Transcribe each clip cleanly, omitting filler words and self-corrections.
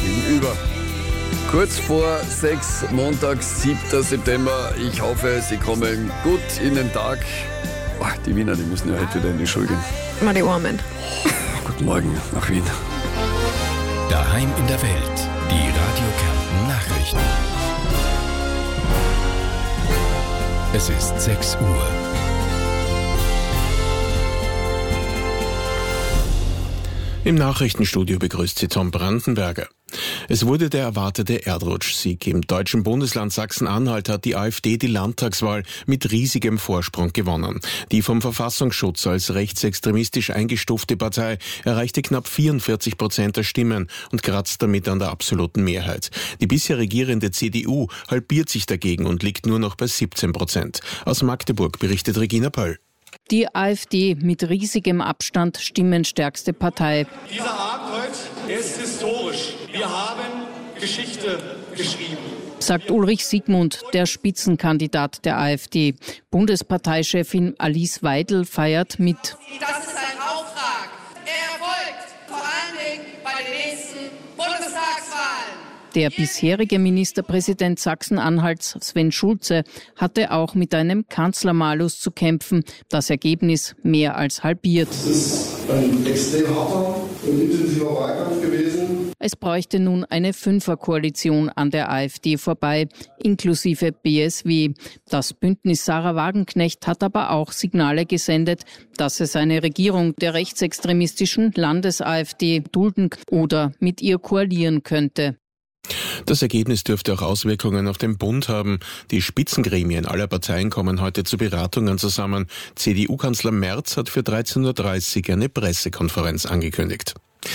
gegenüber. Kurz vor 6, Montag, 7. September. Ich hoffe, Sie kommen gut in den Tag. Die Wiener, die müssen ja heute wieder in die Schule gehen. Mal die Armen. Guten Morgen nach Wien. Daheim in der Welt. Die Radio Kärnten Nachrichten. Es ist 6 Uhr. Im Nachrichtenstudio begrüßt Sie Tom Brandenberger. Es wurde der erwartete Erdrutschsieg. Im deutschen Bundesland Sachsen-Anhalt hat die AfD die Landtagswahl mit riesigem Vorsprung gewonnen. Die vom Verfassungsschutz als rechtsextremistisch eingestufte Partei erreichte knapp 44% der Stimmen und kratzt damit an der absoluten Mehrheit. Die bisher regierende CDU halbiert sich dagegen und liegt nur noch bei 17%. Aus Magdeburg berichtet Regina Pöll. Die AfD mit riesigem Abstand stimmenstärkste Partei. Dieser Abend heute ist historisch. Wir haben Geschichte geschrieben, Sagt Ulrich Siegmund, der Spitzenkandidat der AfD. Bundesparteichefin Alice Weidel feiert mit. Das ist ein Auftrag. Er erfolgt vor allen Dingen bei den nächsten Bundestagswahlen. Der bisherige Ministerpräsident Sachsen-Anhalts Sven Schulze hatte auch mit einem Kanzlermalus zu kämpfen. Das Ergebnis mehr als halbiert. Es ist ein extrem harter und intensiver Wahlkampf gewesen. Es bräuchte nun eine Fünferkoalition an der AfD vorbei, inklusive BSW. Das Bündnis Sarah Wagenknecht hat aber auch Signale gesendet, dass es eine Regierung der rechtsextremistischen Landes-AfD dulden oder mit ihr koalieren könnte. Das Ergebnis dürfte auch Auswirkungen auf den Bund haben. Die Spitzengremien aller Parteien kommen heute zu Beratungen zusammen. CDU-Kanzler Merz hat für 13.30 Uhr eine Pressekonferenz angekündigt.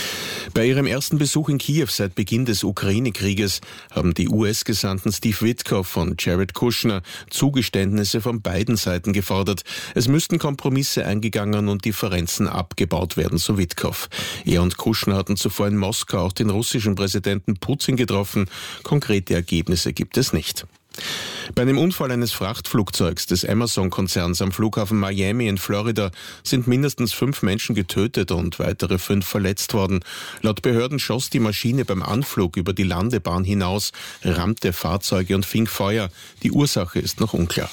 Bei ihrem ersten Besuch in Kiew seit Beginn des Ukraine-Krieges haben die US-Gesandten Steve Witkoff und Jared Kushner Zugeständnisse von beiden Seiten gefordert. Es müssten Kompromisse eingegangen und Differenzen abgebaut werden, so Witkoff. Er und Kushner hatten zuvor in Moskau auch den russischen Präsidenten Putin getroffen. Konkrete Ergebnisse gibt es nicht. Bei einem Unfall eines Frachtflugzeugs des Amazon-Konzerns am Flughafen Miami in Florida sind mindestens 5 Menschen getötet und weitere 5 verletzt worden. Laut Behörden schoss die Maschine beim Anflug über die Landebahn hinaus, rammte Fahrzeuge und fing Feuer. Die Ursache ist noch unklar.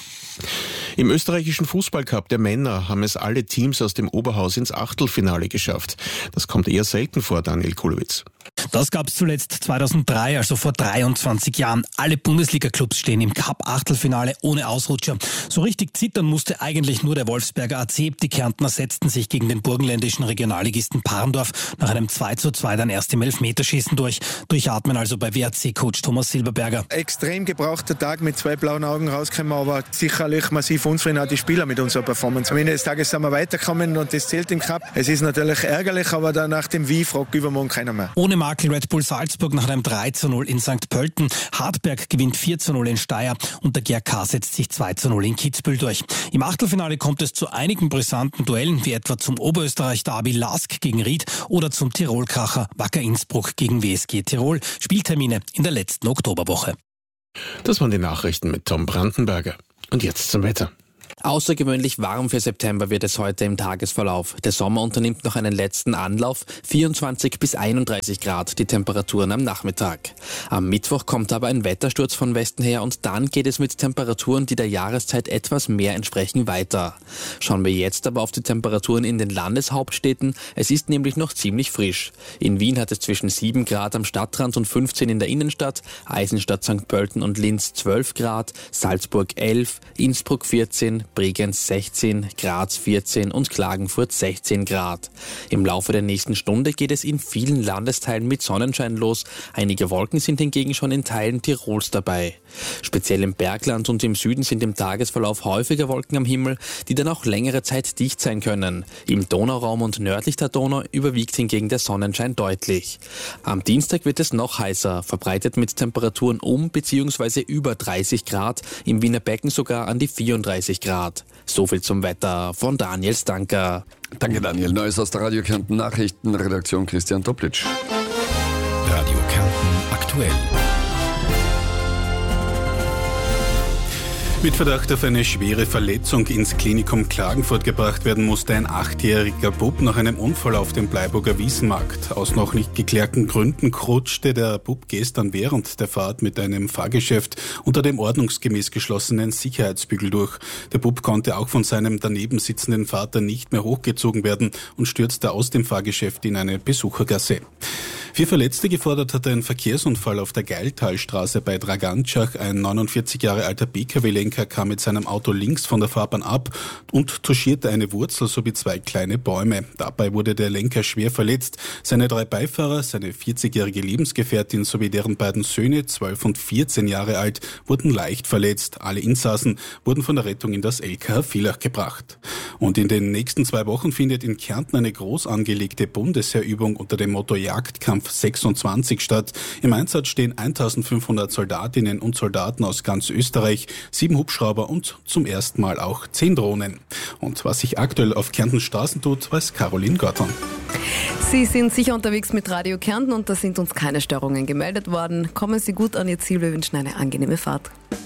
Im österreichischen Fußballcup der Männer haben es alle Teams aus dem Oberhaus ins Achtelfinale geschafft. Das kommt eher selten vor, Daniel Kulowitz. Das gab es zuletzt 2003, also vor 23 Jahren. Alle Bundesliga-Clubs stehen im Cup-Achtelfinale ohne Ausrutscher. So richtig zittern musste eigentlich nur der Wolfsberger AC. Die Kärntner setzten sich gegen den burgenländischen Regionalligisten Parndorf nach einem 2:2 dann erst im Elfmeterschießen durch. Durchatmen also bei WRC-Coach Thomas Silberberger. Extrem gebrauchter Tag, mit 2 blauen Augen rausgekommen, aber sicherlich massiv unzufrieden auch die Spieler mit unserer Performance. Am Ende des Tages sind wir weitergekommen und das zählt im Cup. Es ist natürlich ärgerlich, aber dann nach dem Wie fragt übermorgen keiner mehr. Ohne Makel Red Bull Salzburg nach einem 3:0 in St. Pölten. Hartberg gewinnt 4:0 in Steyr und der GRK setzt sich 2:0 in Kitzbühel durch. Im Achtelfinale kommt es zu einigen brisanten Duellen, wie etwa zum Oberösterreich-Derby Lask gegen Ried oder zum Tirol-Kracher Wacker Innsbruck gegen WSG Tirol. Spieltermine in der letzten Oktoberwoche. Das waren die Nachrichten mit Tom Brandenberger. Und jetzt zum Wetter. Außergewöhnlich warm für September wird es heute im Tagesverlauf. Der Sommer unternimmt noch einen letzten Anlauf, 24 bis 31 Grad die Temperaturen am Nachmittag. Am Mittwoch kommt aber ein Wettersturz von Westen her und dann geht es mit Temperaturen, die der Jahreszeit etwas mehr entsprechen, weiter. Schauen wir jetzt aber auf die Temperaturen in den Landeshauptstädten. Es ist nämlich noch ziemlich frisch. In Wien hat es zwischen 7 Grad am Stadtrand und 15 in der Innenstadt, Eisenstadt, St. Pölten und Linz 12 Grad, Salzburg 11, Innsbruck 14, Bregenz 16, Graz 14 und Klagenfurt 16 Grad. Im Laufe der nächsten Stunde geht es in vielen Landesteilen mit Sonnenschein los. Einige Wolken sind hingegen schon in Teilen Tirols dabei. Speziell im Bergland und im Süden sind im Tagesverlauf häufiger Wolken am Himmel, die dann auch längere Zeit dicht sein können. Im Donauraum und nördlich der Donau überwiegt hingegen der Sonnenschein deutlich. Am Dienstag wird es noch heißer, verbreitet mit Temperaturen um bzw. über 30 Grad, im Wiener Becken sogar an die 34 Grad. Soviel zum Wetter von Daniel Stanker. Danke Daniel. Neues aus der Radio Kärnten Nachrichtenredaktion Christian Toplitsch. Radio Kärnten aktuell. Mit Verdacht auf eine schwere Verletzung ins Klinikum Klagenfurt gebracht werden musste ein 8-jähriger Bub nach einem Unfall auf dem Bleiburger Wiesenmarkt. Aus noch nicht geklärten Gründen rutschte der Bub gestern während der Fahrt mit einem Fahrgeschäft unter dem ordnungsgemäß geschlossenen Sicherheitsbügel durch. Der Bub konnte auch von seinem daneben sitzenden Vater nicht mehr hochgezogen werden und stürzte aus dem Fahrgeschäft in eine Besuchergasse. 4 Verletzte gefordert hat ein Verkehrsunfall auf der Geiltalstraße bei Dragantschach. Ein 49 Jahre alter PKW-Lenker kam mit seinem Auto links von der Fahrbahn ab und touchierte eine Wurzel sowie 2 kleine Bäume. Dabei wurde der Lenker schwer verletzt. Seine 3 Beifahrer, seine 40-jährige Lebensgefährtin sowie deren beiden Söhne, 12 und 14 Jahre alt, wurden leicht verletzt. Alle Insassen wurden von der Rettung in das LKH Villach gebracht. Und in den nächsten 2 Wochen findet in Kärnten eine groß angelegte Bundesheerübung unter dem Motto Jagdkampf 26 statt. Im Einsatz stehen 1500 Soldatinnen und Soldaten aus ganz Österreich, 7 Hubschrauber und zum ersten Mal auch 10 Drohnen. Und was sich aktuell auf Kärntens Straßen tut, weiß Caroline Gorton. Sie sind sicher unterwegs mit Radio Kärnten und da sind uns keine Störungen gemeldet worden. Kommen Sie gut an Ihr Ziel, wir wünschen eine angenehme Fahrt.